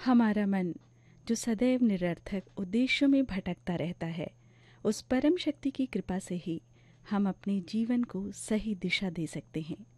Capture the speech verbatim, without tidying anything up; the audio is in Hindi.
हमारा मन जो सदैव निरर्थक उद्देश्यों में भटकता रहता है, उस परम शक्ति की कृपा से ही हम अपने जीवन को सही दिशा दे सकते हैं।